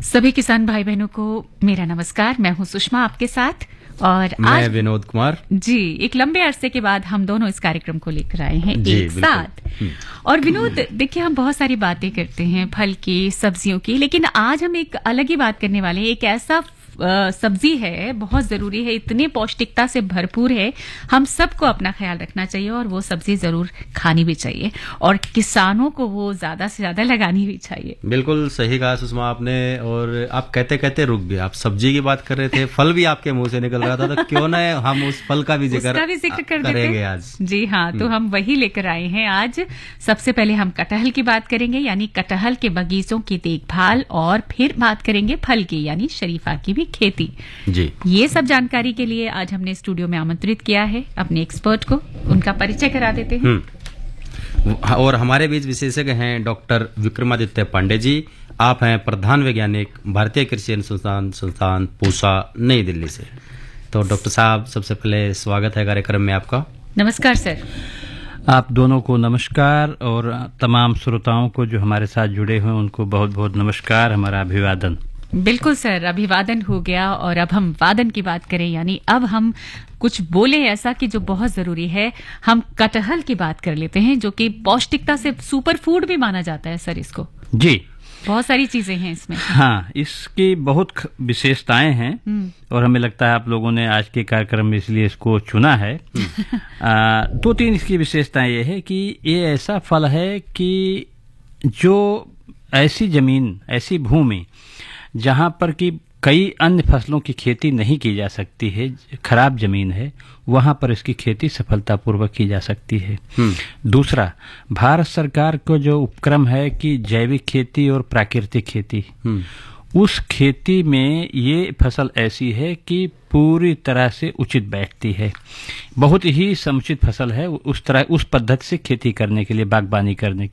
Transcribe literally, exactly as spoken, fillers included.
सभी किसान भाई बहनों को मेरा नमस्कार। मैं हूं सुषमा आपके साथ और मैं आज विनोद कुमार जी एक लंबे अरसे के बाद हम दोनों इस कार्यक्रम को लेकर आए हैं एक साथ। और विनोद देखिए, हम बहुत सारी बातें करते हैं फल की, सब्जियों की, लेकिन आज हम एक अलग ही बात करने वाले हैं। एक ऐसा आ, सब्जी है, बहुत जरूरी है, इतने पौष्टिकता से भरपूर है, हम सबको अपना ख्याल रखना चाहिए और वो सब्जी जरूर खानी भी चाहिए और किसानों को वो ज्यादा से ज्यादा लगानी भी चाहिए। बिल्कुल सही कहा सुषमा आपने। और आप कहते कहते रुक गए, आप सब्जी की बात कर रहे थे, फल भी आपके मुंह से निकल रहा था, तो क्यों ना हम उस फल का भी जिक्र उसका भी जिक्र कर करेंगे देते आज। जी हाँ, तो हम वही लेकर आए हैं आज। सबसे पहले हम कटहल की बात करेंगे, यानी कटहल के बगीचों की देखभाल, और फिर बात करेंगे फल की, यानी शरीफा की भी खेती जी। ये सब जानकारी के लिए आज हमने स्टूडियो में आमंत्रित किया है अपने एक्सपर्ट को। उनका परिचय करा देते हैं। और हमारे बीच विशेषज्ञ हैं डॉक्टर विक्रमादित्य पांडे जी। आप हैं प्रधान वैज्ञानिक, भारतीय कृषि अनुसंधान संस्थान पूसा, नई दिल्ली से। तो डॉक्टर साहब, सबसे पहले स्वागत है कार्यक्रम में आपका। नमस्कार सर। आप दोनों को नमस्कार और तमाम श्रोताओं को जो हमारे साथ जुड़े हुए उनको बहुत बहुत नमस्कार, हमारा अभिवादन। बिल्कुल सर, अभिवादन हो गया और अब हम वादन की बात करें, यानी अब हम कुछ बोले ऐसा कि जो बहुत जरूरी है। हम कटहल की बात कर लेते हैं, जो कि पौष्टिकता से सुपर फूड भी माना जाता है सर इसको। जी, बहुत सारी चीजें हैं इसमें। हाँ, इसकी बहुत विशेषताएं हैं और हमें लगता है आप लोगों ने आज के कार्यक्रम में इसलिए इसको चुना है। आ, दो तीन इसकी विशेषताएं ये है कि ये ऐसा फल है कि जो ऐसी जमीन, ऐसी भूमि जहां पर कि कई अन्य फसलों की खेती नहीं की जा सकती है, खराब जमीन है, वहां पर इसकी खेती सफलतापूर्वक की जा सकती है। दूसरा, भारत सरकार को जो उपक्रम है कि जैविक खेती और प्राकृतिक खेती, उस खेती में ये फसल ऐसी है कि पूरी तरह से उचित बैठती है। बहुत ही समुचित फसल है उस तरह, उस पद्धति से खेती करने के लिए, बागबानी करने के